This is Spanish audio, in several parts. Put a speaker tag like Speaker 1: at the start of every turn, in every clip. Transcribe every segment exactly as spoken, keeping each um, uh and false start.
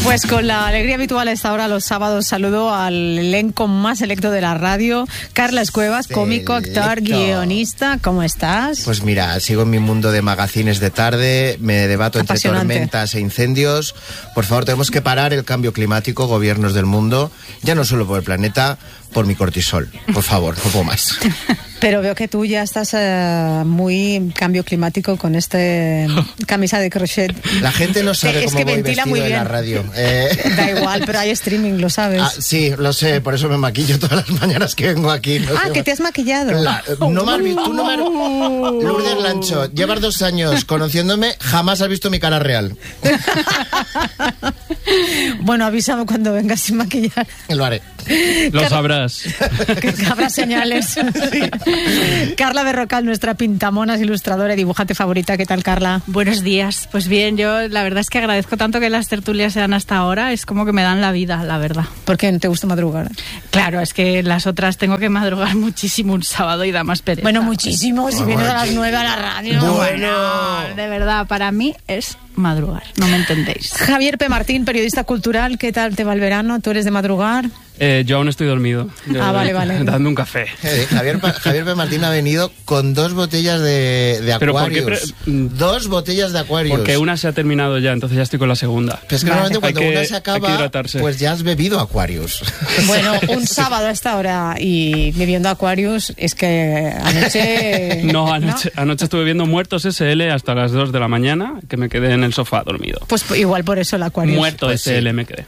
Speaker 1: Pues con la alegría habitual a esta hora los sábados saludo al elenco más selecto de la radio. Carles Cuevas, cómico, actor, guionista. ¿Cómo estás?
Speaker 2: Pues mira, sigo en mi mundo de magazines de tarde, me debato entre tormentas e incendios. Por favor, tenemos que parar el cambio climático, gobiernos del mundo, ya no solo por el planeta, por mi cortisol. Por favor, no puedo más.
Speaker 1: Pero veo que tú ya estás uh, muy cambio climático con este camisa de crochet.
Speaker 2: La gente no sabe
Speaker 1: es
Speaker 2: cómo
Speaker 1: que
Speaker 2: voy
Speaker 1: ventila
Speaker 2: vestido
Speaker 1: muy
Speaker 2: en
Speaker 1: bien.
Speaker 2: la radio. Eh...
Speaker 1: Da igual, pero hay streaming, lo sabes.
Speaker 2: Ah, sí, lo sé, por eso me maquillo todas las mañanas que vengo aquí. No
Speaker 1: ah,
Speaker 2: sé
Speaker 1: que
Speaker 2: más.
Speaker 1: te has maquillado.
Speaker 2: La, no me has visto, tú no me has... Lourdes Lancho, llevas dos años conociéndome, jamás has visto mi cara real.
Speaker 1: Bueno, avísame cuando vengas sin maquillar.
Speaker 2: Lo haré.
Speaker 3: Lo Car- sabrás.
Speaker 1: Que habrá señales. Sí. Carla Berrocal, nuestra pintamonas, ilustradora y dibujante favorita. ¿Qué tal, Carla?
Speaker 4: Buenos días. Pues bien, yo la verdad es que agradezco tanto que las tertulias sean hasta ahora. Es como que me dan la vida, la verdad.
Speaker 1: ¿Por qué no te gusta madrugar?
Speaker 4: Claro, es que las otras tengo que madrugar muchísimo un sábado y da más pereza.
Speaker 1: Bueno, muchísimo. Si vienes a las nueve a la radio.
Speaker 2: Bueno.
Speaker 4: bueno, de verdad, para mí es madrugar. No me entendéis.
Speaker 1: Javier P. Martín, periodista cultural. ¿Qué tal te va el verano? ¿Tú eres de madrugar?
Speaker 3: Eh, yo aún estoy dormido. Yo,
Speaker 1: ah, vale, vale.
Speaker 3: Dando un café.
Speaker 2: Eh, Javier, Javier P. Martín ha venido con dos botellas de, de Aquarius. Pre... Dos botellas de Aquarius.
Speaker 3: Porque una se ha terminado ya, entonces ya estoy con la segunda.
Speaker 2: Pero es que vale. Normalmente cuando
Speaker 3: que,
Speaker 2: una se acaba, pues ya has bebido Aquarius.
Speaker 1: Bueno, un sábado a esta hora y bebiendo Aquarius, es que anoche...
Speaker 3: No, anoche, ¿no? anoche estuve viendo Muertos S L hasta las dos de la mañana, que me quedé en el sofá dormido.
Speaker 1: Pues igual por eso el Aquarius.
Speaker 3: Muerto pues S L sí. Me quedé.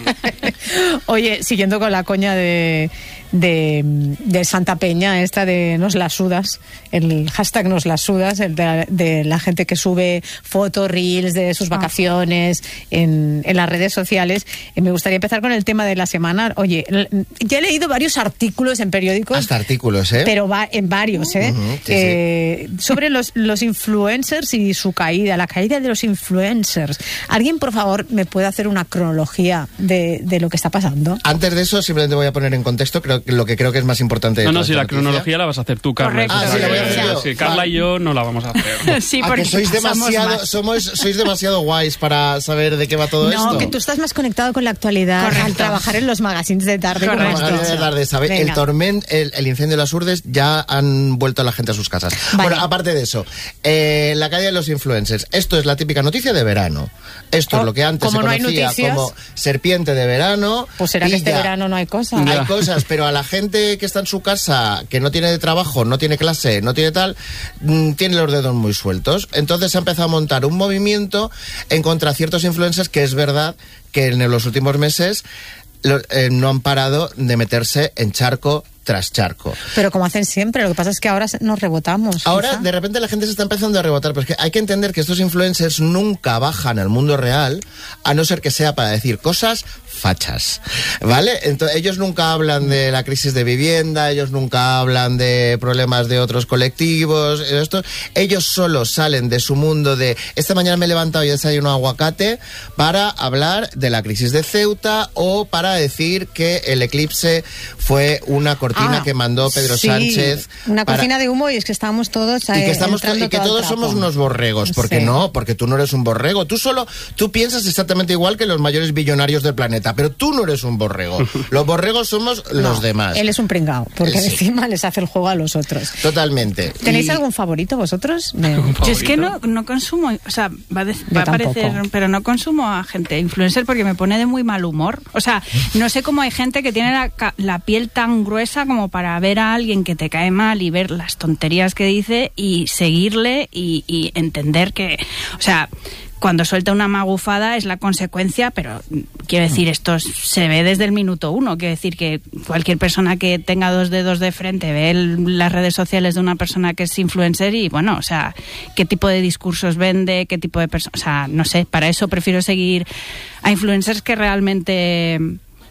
Speaker 1: Oye, siguiendo con la coña de, de, de Santa Peña, esta de nos la sudas, el hashtag nos la sudas, el de, de la gente que sube fotos, reels de sus vacaciones en, en las redes sociales. Y me gustaría empezar con el tema de la semana. Oye, ya he leído varios artículos en periódicos.
Speaker 2: Hasta artículos, ¿eh?
Speaker 1: Pero va en varios, ¿eh? Uh-huh, sí, eh sí. Sobre los, los influencers y su caída, la caída de los influencers. ¿Alguien, por favor, me puede hacer una cronología de, de lo que está pasando?
Speaker 2: Antes de eso, simplemente voy a poner en contexto creo que lo que creo que es más importante.
Speaker 3: No, no, si la noticia. Cronología la vas a hacer tú, Carla.
Speaker 2: Ah, sí, la voy a hacer yo.
Speaker 3: Sí, Carla y yo no la vamos a hacer.
Speaker 4: Sí,
Speaker 2: porque ¿A que sois demasiado, somos, sois demasiado guays para saber de qué va todo
Speaker 1: no,
Speaker 2: esto?
Speaker 1: No, que tú estás más conectado con la actualidad.
Speaker 4: Correcto.
Speaker 1: Al trabajar en los magazines de tarde.
Speaker 2: Los magazines de tarde, ¿sabes? El tormento, el, el incendio de las Urdes, ya han vuelto a la gente a sus casas. Vale. Bueno, aparte de eso, eh, la caída de los influencers. Esto es la típica noticia de verano. Esto oh, es lo que antes se conocía no como serpiente de verano.
Speaker 1: Pues será que este verano no hay cosas.
Speaker 2: Hay ya. cosas, pero a la gente que está en su casa, que no tiene trabajo, no tiene clase, no tiene tal, mmm, tiene los dedos muy sueltos. Entonces se ha empezado a montar un movimiento en contra de ciertos influencers que es verdad que en los últimos meses lo, eh, no han parado de meterse en charco tras charco.
Speaker 1: Pero como hacen siempre, lo que pasa es que ahora nos rebotamos.
Speaker 2: Ahora,
Speaker 1: quizá.
Speaker 2: de repente, la gente se está empezando a rebotar, pero es que hay que entender que estos influencers nunca bajan al mundo real, a no ser que sea para decir cosas fachas, ¿vale? Entonces, ellos nunca hablan de la crisis de vivienda, ellos nunca hablan de problemas de otros colectivos, esto, ellos solo salen de su mundo de esta mañana me he levantado y he desayunado aguacate para hablar de la crisis de Ceuta o para decir que el eclipse fue una cortina Ah, que mandó Pedro
Speaker 1: sí,
Speaker 2: Sánchez.
Speaker 1: Una
Speaker 2: para...
Speaker 1: cortina de humo y es que estábamos todos
Speaker 2: y que, estamos to- y que todos somos unos borregos. Porque sí. no, porque tú no eres un borrego. Tú solo, tú piensas exactamente igual que los mayores billonarios del planeta, pero tú no eres un borrego. Los borregos somos no, los demás.
Speaker 1: Él es un pringao, porque
Speaker 2: sí.
Speaker 1: encima les hace el juego a los otros.
Speaker 2: Totalmente.
Speaker 1: ¿Tenéis
Speaker 2: y...
Speaker 1: algún favorito vosotros?
Speaker 4: Me... Yo es que no, no consumo, o sea, va, de, va a parecer, pero no consumo a gente influencer porque me pone de muy mal humor. O sea, no sé cómo hay gente que tiene la, la piel tan gruesa como para ver a alguien que te cae mal y ver las tonterías que dice y seguirle y, y entender que, o sea, cuando suelta una magufada es la consecuencia, pero quiero decir, esto se ve desde el minuto uno. Quiero decir que cualquier persona que tenga dos dedos de frente ve el, las redes sociales de una persona que es influencer y, bueno, o sea, qué tipo de discursos vende, qué tipo de personas, o sea, no sé, para eso prefiero seguir a influencers que realmente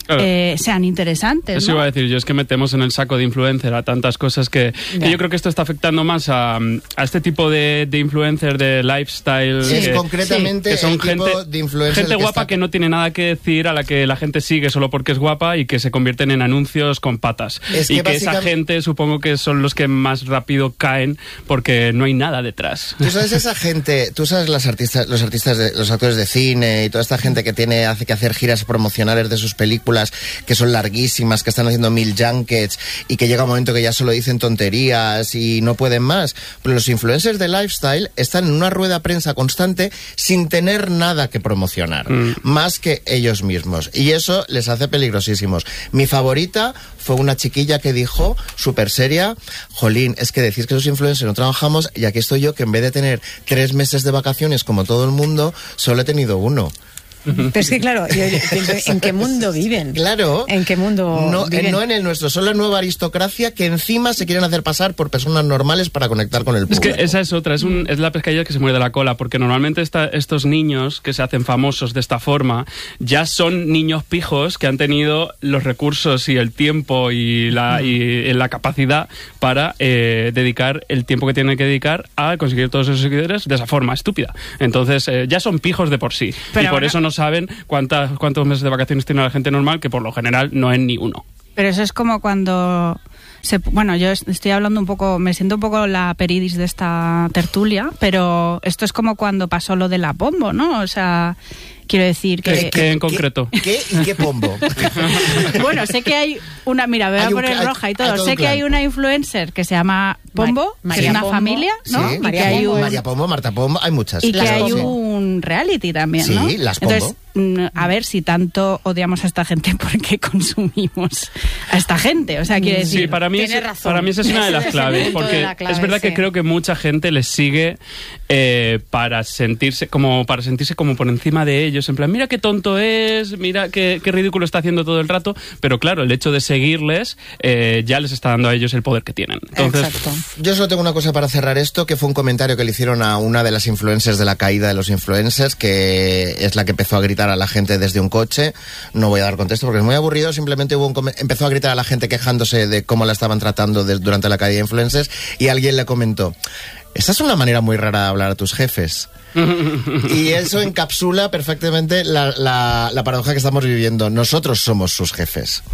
Speaker 4: claro. eh, sean interesantes.
Speaker 3: Eso
Speaker 4: ¿no?
Speaker 3: iba a decir yo, es que metemos en el saco de influencer a tantas cosas que, que yo creo que esto está afectando más a, a este tipo de, de influencer de lifestyle.
Speaker 2: Sí,
Speaker 3: que,
Speaker 2: concretamente
Speaker 3: que son
Speaker 2: el
Speaker 3: gente,
Speaker 2: tipo de influencer
Speaker 3: gente
Speaker 2: que
Speaker 3: guapa
Speaker 2: está...
Speaker 3: que no tiene nada que decir, a la que la gente sigue solo porque es guapa y que se convierten en anuncios con patas.
Speaker 2: Es
Speaker 3: y
Speaker 2: que
Speaker 3: que
Speaker 2: básicamente...
Speaker 3: esa gente supongo que son los que más rápido caen porque no hay nada detrás.
Speaker 2: Tú sabes esa gente, tú sabes las artistas, los artistas, de, los actores de cine y toda esta gente que tiene hace que hacer giras promocionales de sus películas que son larguísimas, que están haciendo mil junkets y que llega un momento que ya solo dicen tonterías y no pueden más. Pero los influencers de lifestyle están en una rueda de prensa constante sin tener nada que promocionar, mm. más que ellos mismos. Y eso les hace peligrosísimos. Mi favorita fue una chiquilla que dijo, súper seria, jolín, es que decís que los influencers no trabajamos y aquí estoy yo que en vez de tener tres meses de vacaciones como todo el mundo, solo he tenido uno.
Speaker 1: Pero es que claro, yo, yo pienso, ¿en qué mundo viven?
Speaker 2: Claro.
Speaker 1: ¿En qué mundo
Speaker 2: no,
Speaker 1: viven?
Speaker 2: En, no en el nuestro, son la nueva aristocracia que encima se quieren hacer pasar por personas normales para conectar con el público.
Speaker 3: Es que esa es otra, es, un, es la pescadilla que se muerde la cola, porque normalmente esta, estos niños que se hacen famosos de esta forma ya son niños pijos que han tenido los recursos y el tiempo y la, y la capacidad para eh, dedicar el tiempo que tienen que dedicar a conseguir todos esos seguidores de esa forma estúpida. Entonces eh, ya son pijos de por sí. Pero y por ahora... eso no saben cuántas, cuántos meses de vacaciones tiene la gente normal, que por lo general no es ni uno.
Speaker 4: Pero eso es como cuando... Se, bueno, yo estoy hablando un poco, me siento un poco la peridis de esta tertulia, pero esto es como cuando pasó lo de la Pombo, ¿no? O sea... Quiero decir que...
Speaker 3: ¿Qué, qué en concreto?
Speaker 2: ¿Qué, qué y qué pombo?
Speaker 4: Bueno, sé que hay una... Mira, voy a poner un, roja y todo. todo sé que hay una influencer que se llama Pombo, Mar- que es una Pombo, familia, ¿no?
Speaker 2: Sí,
Speaker 4: y
Speaker 2: María,
Speaker 4: que hay
Speaker 2: Pombo,
Speaker 4: un...
Speaker 2: María Pombo, Marta Pombo, hay muchas.
Speaker 4: Y que
Speaker 2: las
Speaker 4: hay
Speaker 2: Pombo.
Speaker 4: un reality también, ¿no?
Speaker 2: Sí, las Pombo.
Speaker 4: Entonces, a ver, si tanto odiamos a esta gente, ¿por qué consumimos a esta gente? O sea, quiere decir...
Speaker 3: Sí, para mí, es, para mí esa es una de las claves, porque la clave, es verdad sí. que creo que mucha gente les sigue eh, para sentirse como para sentirse como por encima de ellos, en plan, mira qué tonto es, mira qué, qué ridículo está haciendo todo el rato, pero claro, el hecho de seguirles eh, ya les está dando a ellos el poder que tienen. Entonces,
Speaker 1: exacto.
Speaker 2: Yo solo tengo una cosa para cerrar esto, que fue un comentario que le hicieron a una de las influencers de la caída de los influencers, que es la que empezó a gritar a la gente desde un coche. No voy a dar contexto porque es muy aburrido, simplemente hubo un com- empezó a gritar a la gente quejándose de cómo la estaban tratando de, durante la caída de influencers, y alguien le comentó: esa es una manera muy rara de hablar a tus jefes. Y eso encapsula perfectamente la, la, la paradoja que estamos viviendo. Nosotros somos sus jefes.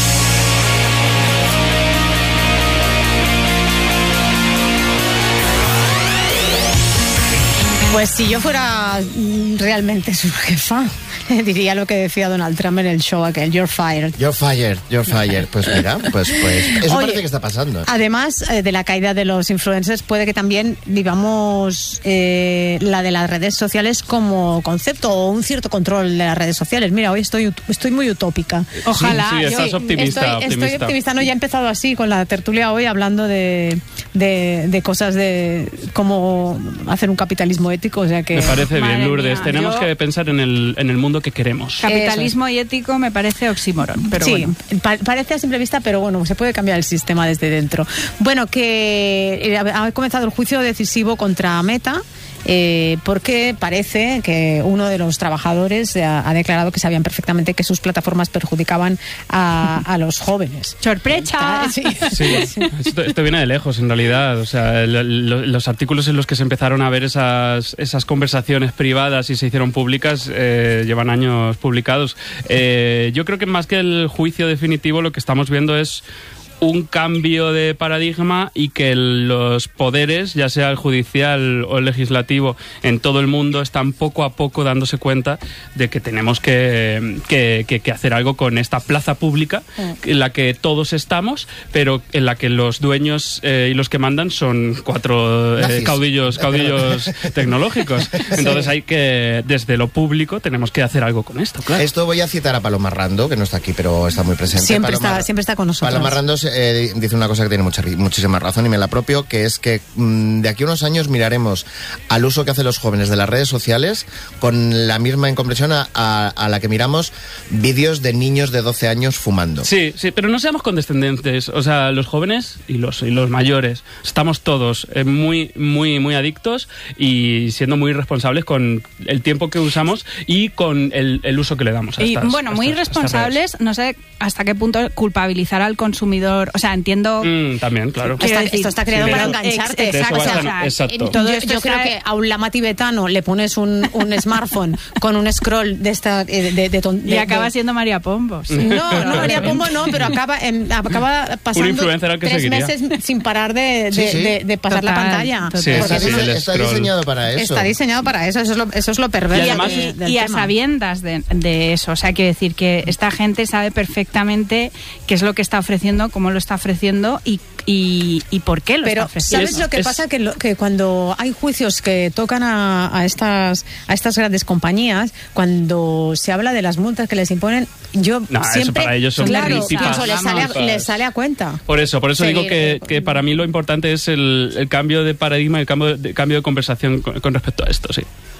Speaker 1: Pues si yo fuera realmente su jefa, diría lo que decía Donald Trump en el show aquel: you're fired.
Speaker 2: You're fired, you're fired. Pues mira, pues, pues eso
Speaker 1: Oye,
Speaker 2: parece que está pasando.
Speaker 1: Además eh, de la caída de los influencers, puede que también vivamos eh, la de las redes sociales como concepto, o un cierto control de las redes sociales. Mira, hoy estoy estoy muy utópica.
Speaker 4: Ojalá.
Speaker 3: Sí, sí, estás
Speaker 1: yo,
Speaker 3: optimista,
Speaker 1: estoy,
Speaker 3: optimista.
Speaker 1: Estoy optimista, no, ya he empezado así con la tertulia hoy, hablando de, de, de cosas de cómo hacer un capitalismo ético. O sea que,
Speaker 3: me parece
Speaker 4: madre
Speaker 3: bien, Lourdes.
Speaker 4: mía,
Speaker 3: Tenemos
Speaker 4: yo...
Speaker 3: que pensar en el, en el mundo que queremos.
Speaker 4: Capitalismo y ético me parece oxímoron, pero
Speaker 1: sí,
Speaker 4: bueno.
Speaker 1: pa- parece a simple vista, pero bueno, se puede cambiar el sistema desde dentro. Bueno, que ha comenzado el juicio decisivo contra Meta. Eh, porque parece que uno de los trabajadores ha, ha declarado que sabían perfectamente que sus plataformas perjudicaban a, a los jóvenes.
Speaker 4: ¡Sorpresa!
Speaker 1: Sí.
Speaker 3: Sí, esto, esto viene de lejos, en realidad. O sea, lo, lo, los artículos en los que se empezaron a ver esas, esas conversaciones privadas y se hicieron públicas eh, llevan años publicados. Eh, yo creo que más que el juicio definitivo, lo que estamos viendo es un cambio de paradigma, y que los poderes, ya sea el judicial o el legislativo, en todo el mundo están poco a poco dándose cuenta de que tenemos que, que, que, que hacer algo con esta plaza pública en la que todos estamos, pero en la que los dueños eh, y los que mandan son cuatro eh, caudillos, caudillos tecnológicos. Entonces hay que, desde lo público, tenemos que hacer algo con esto, claro.
Speaker 2: Esto voy a citar a Paloma Rando, que no está aquí, pero está muy presente.
Speaker 1: Siempre,
Speaker 2: Paloma,
Speaker 1: está, siempre está con nosotros.
Speaker 2: Paloma Rando González eh, dice una cosa que tiene mucha, muchísima razón y me la apropio, que es que mmm, de aquí a unos años miraremos al uso que hacen los jóvenes de las redes sociales con la misma incomprensión a, a, a la que miramos vídeos de niños de doce años fumando.
Speaker 3: Sí, sí, pero no seamos condescendentes. O sea, los jóvenes y los, y los mayores estamos todos eh, muy, muy, muy adictos y siendo muy responsables con el tiempo que usamos y con el, el uso que le damos a
Speaker 4: y
Speaker 3: estas,
Speaker 4: bueno, muy
Speaker 3: a estas,
Speaker 4: responsables, no sé hasta qué punto culpabilizar al consumidor, o sea, entiendo...
Speaker 3: Mm, también, claro.
Speaker 1: Está,
Speaker 4: decir,
Speaker 1: esto está creado
Speaker 3: sí,
Speaker 1: para
Speaker 3: eso,
Speaker 1: engancharte.
Speaker 4: Ex, exacto,
Speaker 3: o sea,
Speaker 4: o sea,
Speaker 3: exacto.
Speaker 4: todo
Speaker 1: yo
Speaker 4: esto
Speaker 1: yo
Speaker 4: está...
Speaker 1: creo que a un lama tibetano le pones un, un smartphone con un scroll de esta... De, de, de, ton, de
Speaker 4: y acaba
Speaker 1: de,
Speaker 4: siendo María Pombos.
Speaker 1: No, no María Pombo no, pero acaba, en, acaba pasando
Speaker 3: influencer al que
Speaker 1: tres
Speaker 3: seguiría.
Speaker 1: meses sin parar de, de,
Speaker 2: Sí, sí.
Speaker 1: de, de pasar
Speaker 4: Total,
Speaker 1: la pantalla.
Speaker 4: total.
Speaker 3: Sí,
Speaker 2: Está,
Speaker 3: sí, sí, el
Speaker 2: está
Speaker 3: scroll.
Speaker 2: diseñado para eso.
Speaker 1: Está diseñado para eso, eso es lo, eso es lo perverso.
Speaker 3: Y además-
Speaker 1: de- del
Speaker 4: y a
Speaker 1: tema.
Speaker 4: sabiendas de, de eso, o sea, quiero decir que esta gente sabe perfectamente qué es lo que está ofreciendo, cómo lo está ofreciendo y, y, y por qué lo
Speaker 1: Pero
Speaker 4: está ofreciendo.
Speaker 1: ¿sabes lo que
Speaker 3: Es-
Speaker 1: pasa? Que, lo- que cuando hay juicios que tocan a, a estas a estas grandes compañías, cuando se habla de las multas que les imponen, yo
Speaker 3: No, eso
Speaker 1: siempre
Speaker 3: para ellos son
Speaker 1: claro,
Speaker 3: rígidas.
Speaker 1: pienso, les sale, a,
Speaker 3: Vamos.
Speaker 1: les sale a cuenta.
Speaker 3: Por eso, por eso
Speaker 1: Seguir,
Speaker 3: digo que,
Speaker 1: eh,
Speaker 3: que para mí lo importante es el, el cambio de paradigma, el cambio de, cambio de conversación con, con respecto a esto, sí.